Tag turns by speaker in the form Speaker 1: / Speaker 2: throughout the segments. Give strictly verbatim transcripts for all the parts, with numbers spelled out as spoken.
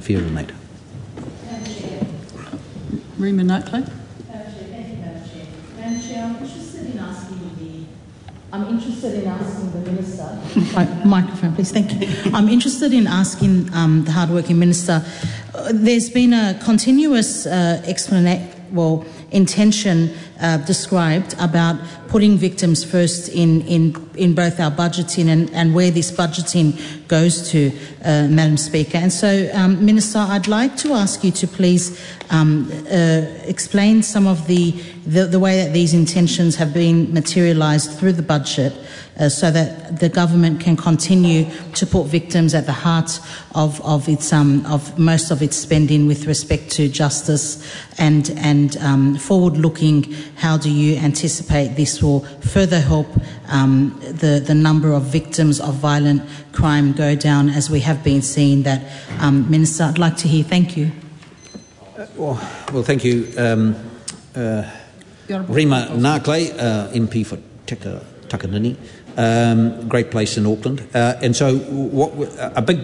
Speaker 1: interfere in that.
Speaker 2: Rima Nutley.
Speaker 3: I'm interested in asking the Minister...
Speaker 4: Right, microphone, please. Thank you. I'm interested in asking um, the hardworking Minister, uh, there's been a continuous uh, explanation, well, intention uh, described about putting victims first in, in, in both our budgeting and, and where this budgeting goes to, uh, Madam Speaker. And so, um, Minister, I'd like to ask you to please um, uh, explain some of the, the, the way that these intentions have been materialised through the budget, Uh, so that the government can continue to put victims at the heart of, of its um, of most of its spending with respect to justice, and and um, forward-looking. How do you anticipate this will further help um, the the number of victims of violent crime go down, as we have been seeing that? Um, Minister, I'd like to hear. Thank you.
Speaker 1: Uh, well, well, thank you, um, uh, Rima Nutley, uh, M P for Taka, Takanini. Um, great place in Auckland, uh, and so what a big,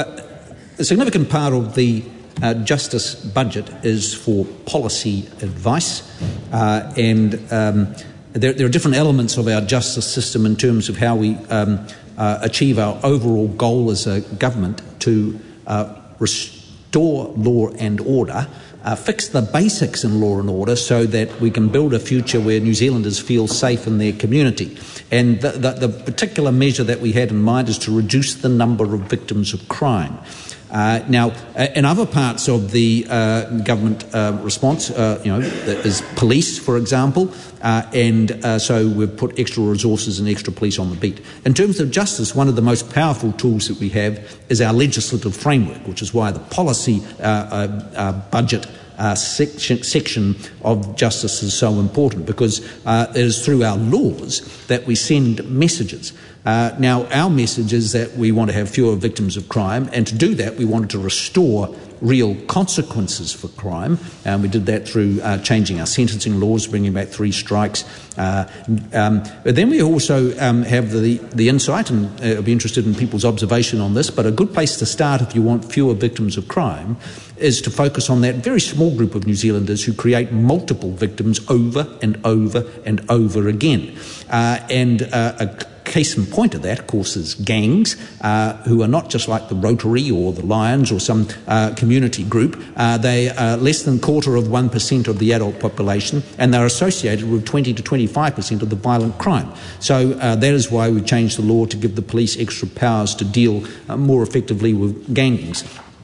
Speaker 1: a significant part of the uh, justice budget is for policy advice, uh, and um, there, there are different elements of our justice system in terms of how we um, uh, achieve our overall goal as a government to uh, restore law and order. Uh, fix the basics in law and order so that we can build a future where New Zealanders feel safe in their community. And the, the, the particular measure that we had in mind is to reduce the number of victims of crime. Uh, now, in other parts of the uh, government uh, response, uh, you know, there is police, for example, uh, and uh, so we've put extra resources and extra police on the beat. In terms of justice, one of the most powerful tools that we have is our legislative framework, which is why the policy uh, uh, uh, budget Uh, section, section of justice is so important, because uh, it is through our laws that we send messages. Uh, now, our message is that we want to have fewer victims of crime, and to do that we wanted to restore real consequences for crime, and we did that through uh, changing our sentencing laws, bringing back three strikes. Uh, um, but then we also um, have the, the insight, and uh, I'll be interested in people's observation on this, but a good place to start if you want fewer victims of crime is to focus on that very small group of New Zealanders who create multiple victims over and over and over again. Uh, and uh, a case in point of that, of course, is gangs, uh, who are not just like the Rotary or the Lions or some uh, community group. Uh, they are less than a quarter of one percent of the adult population, and they're associated with twenty to twenty-five percent of the violent crime. So uh, that is why we changed the law to give the police extra powers to deal uh, more effectively with gangs.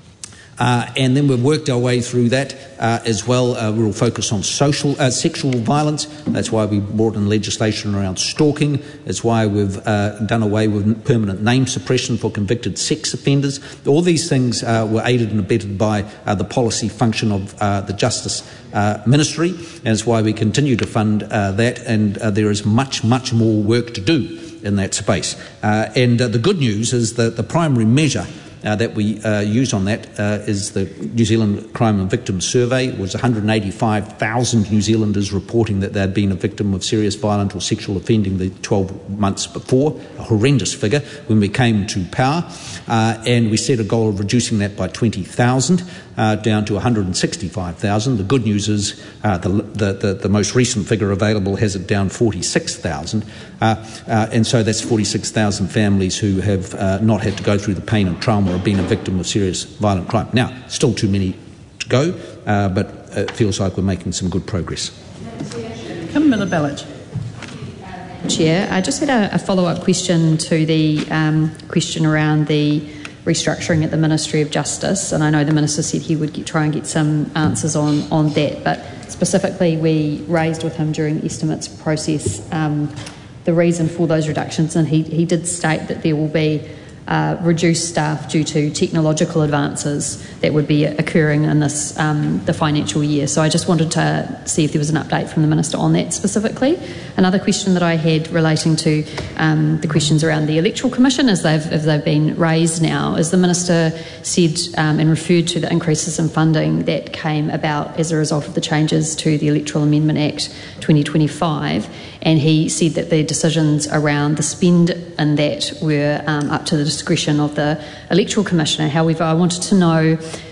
Speaker 1: Uh, and then we've worked our way through that uh, as well. Uh, we'll focus on social, uh, sexual violence. That's why we brought in legislation around stalking. That's why we've uh, done away with permanent name suppression for convicted sex offenders. All these things uh, were aided and abetted by uh, the policy function of uh, the Justice uh, Ministry, and that's why we continue to fund uh, that, and uh, there is much, much more work to do in that space. Uh, and uh, the good news is that the primary measure Uh, that we uh, use on that uh, is the New Zealand Crime and Victims Survey. It was one hundred eighty-five thousand New Zealanders reporting that they'd been a victim of serious violent or sexual offending the twelve months before, a horrendous figure when we came to power, uh, and we set a goal of reducing that by twenty thousand uh, down to one hundred sixty-five thousand. The good news is uh, the, the, the, the most recent figure available has it down forty-six thousand, uh, uh, and so that's forty-six thousand families who have uh, not had to go through the pain and trauma of being a victim of serious violent crime. Now, still too many to go, uh, but it feels like we're making some good progress.
Speaker 2: Camilla Ballard.
Speaker 5: Chair, I just had a, a follow-up question to the um, question around the restructuring at the Ministry of Justice, and I know the Minister said he would get, try and get some answers on, on that, but specifically we raised with him during the estimates process um, the reason for those reductions, and he, he did state that there will be Uh, reduced staff due to technological advances that would be occurring in this um, the financial year. So I just wanted to see if there was an update from the Minister on that specifically. Another question that I had relating to um, the questions around the Electoral Commission, as they've, as they've been raised now, is the Minister said um, and referred to the increases in funding that came about as a result of the changes to the Electoral Amendment Act twenty twenty-five, and he said that the decisions around the spend in that were um, up to the discretion of the Electoral Commissioner. However, I wanted to know